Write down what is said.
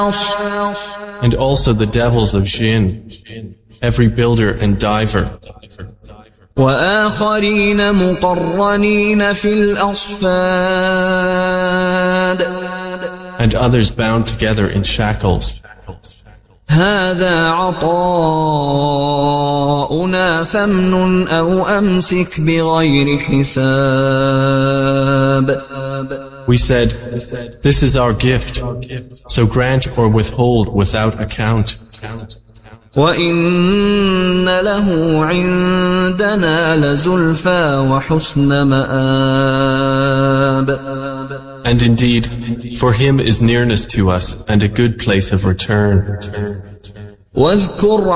And also the devils of jinn, every builder and diver. وآخرين مقرنين في الأصفاد. And others bound together in shackles. هذا عطاؤنا فامنن أو أمسك بغير حساب. We said, this is our gift, so grant or withhold without account. وَإِنَّ لَهُ عِندَنَا لَزُلْفَى وَحُسْنَ مَآبٍ. And indeed, for him is nearness to us and a good place of return. وَاذْكُرْ